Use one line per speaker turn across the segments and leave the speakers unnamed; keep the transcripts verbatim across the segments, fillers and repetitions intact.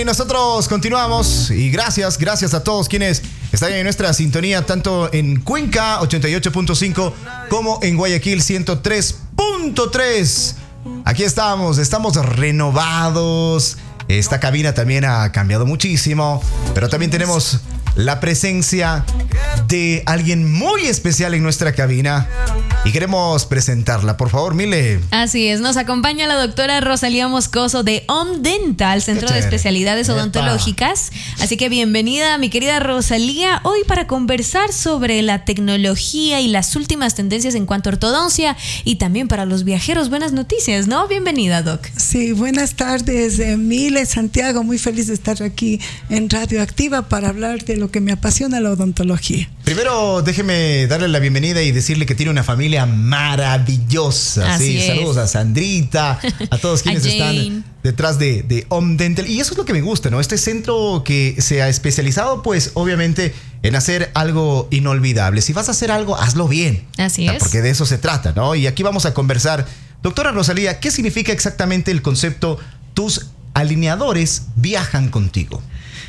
Y nosotros continuamos y gracias, gracias a todos quienes están en nuestra sintonía, tanto en Cuenca ochenta y ocho punto cinco como en Guayaquil ciento tres punto tres. Aquí estamos, estamos renovados. Esta cabina también ha cambiado muchísimo, pero también tenemos la presencia de alguien muy especial en nuestra cabina y queremos presentarla. Por favor, Mile.
Así es, nos acompaña la doctora Rosalía Moscoso de Om Dental, Centro de Especialidades Odontológicas. Así que bienvenida, mi querida Rosalía, hoy para conversar sobre la tecnología y las últimas tendencias en cuanto a ortodoncia y también para los viajeros. Buenas noticias, ¿no? Bienvenida, Doc.
Sí, buenas tardes, eh, Mile, Santiago, muy feliz de estar aquí en Radioactiva para hablar de lo que me apasiona, la odontología.
Primero, déjeme darle la bienvenida y decirle que tiene una familia maravillosa.
Así
sí,
es.
Saludos a Sandrita, a todos quienes
A
están detrás de, de Om Dental. Y eso es lo que me gusta, ¿no? Este centro que se ha especializado, pues, obviamente, en hacer algo inolvidable. Si vas a hacer algo, hazlo bien.
Así
o sea,
es.
Porque de eso se trata, ¿no? Y aquí vamos a conversar. Doctora Rosalía, ¿qué significa exactamente el concepto tus alineadores viajan contigo?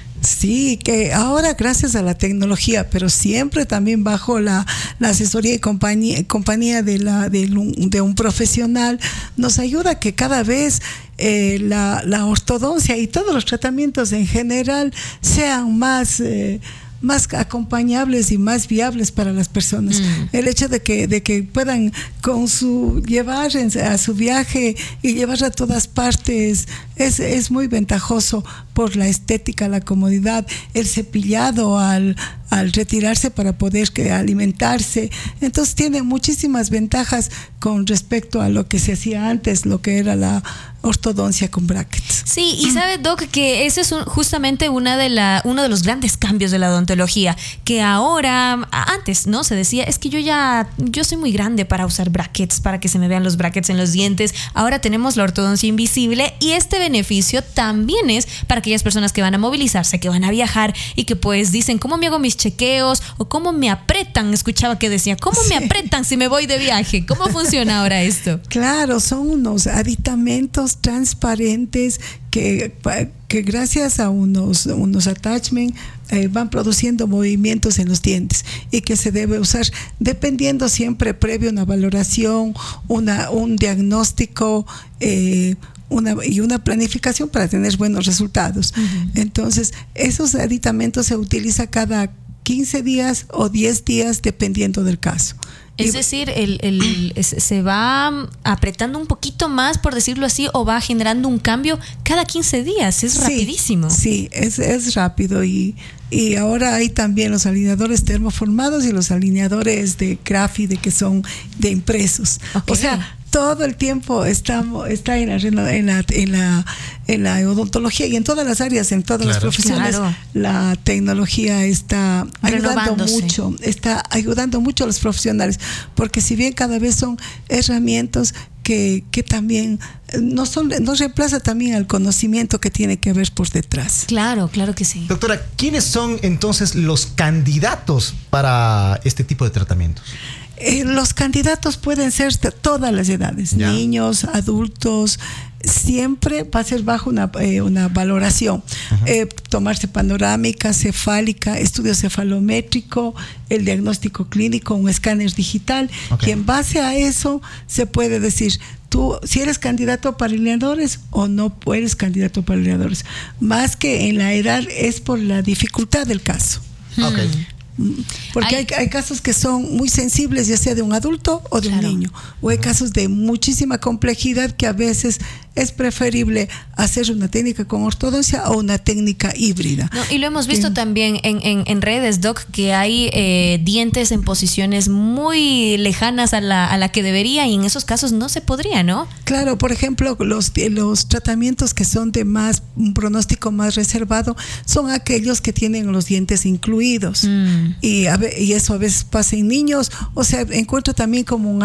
Sí, que ahora gracias a la tecnología, pero siempre también bajo la, la asesoría y compañía, compañía de, la, de, un, de un profesional, nos ayuda a que cada vez eh, la, la ortodoncia y todos los tratamientos en general sean más... Eh, más acompañables y más viables para las personas. Mm. El hecho de que, de que puedan con su llevar a su viaje y llevar a todas partes es, es muy ventajoso por la estética, la comodidad, el cepillado al, al retirarse para poder que, alimentarse. Entonces tiene muchísimas ventajas con respecto a lo que se hacía antes, lo que era la ortodoncia con brackets.
Sí, y sabe, Doc, que ese es un, justamente una de la, uno de los grandes cambios de la odontología, que ahora, antes, ¿no? Se decía, es que yo ya, yo soy muy grande para usar brackets, para que se me vean los brackets en los dientes. Ahora tenemos la ortodoncia invisible y este beneficio también es para aquellas personas que van a movilizarse, que van a viajar y que pues dicen, ¿cómo me hago mis chequeos? O ¿cómo me apretan? Escuchaba que decía, ¿cómo sí. me apretan si me voy de viaje? ¿Cómo funciona ahora esto?
Claro, son unos aditamentos transparentes que, que gracias a unos, unos attachments eh, van produciendo movimientos en los dientes y que se debe usar dependiendo siempre previo una valoración, una, un diagnóstico eh, Una, y una planificación para tener buenos resultados. Uh-huh. Entonces, esos aditamentos se utilizan cada quince días o diez días dependiendo del caso.
Es
y,
decir, el, el, se va apretando un poquito más, por decirlo así, o va generando un cambio cada quince días. Es sí, rapidísimo.
Sí, es, es rápido y, y ahora hay también los alineadores termoformados y los alineadores de grafite que son de impresos. Okay. O sea, todo el tiempo estamos, está en la, en, la, en, la, en la odontología y en todas las áreas, en todas claro. las profesiones, claro. la tecnología está ayudando mucho, está ayudando mucho a los profesionales, porque si bien cada vez son herramientas que, que también no son, no reemplaza también al conocimiento que tiene que haber por detrás.
Claro, claro que sí.
Doctora, ¿quiénes son entonces los candidatos para este tipo de tratamientos?
Eh, los candidatos pueden ser de todas las edades, ya. niños, adultos, siempre va a ser bajo una, eh, una valoración. Uh-huh. Eh, tomarse panorámica, cefálica, estudio cefalométrico, el diagnóstico clínico, un escáner digital. Okay. Y en base a eso se puede decir, tú si eres candidato para alineadores o no eres candidato para alineadores. Más que en la edad es por la dificultad del caso.
Okay.
Porque hay, hay casos que son muy sensibles, ya sea de un adulto o de claro. un niño, o hay casos de muchísima complejidad que a veces es preferible hacer una técnica con ortodoncia o una técnica híbrida.
No, y lo hemos visto en, también en, en, en redes, Doc, que hay eh, dientes en posiciones muy lejanas a la, a la que debería, y en esos casos no se podría, ¿no?
Claro, por ejemplo, los, los tratamientos que son de más un pronóstico más reservado son aquellos que tienen los dientes incluidos. Mm. Y, a, y eso a veces pasa en niños, o sea, encuentro también como un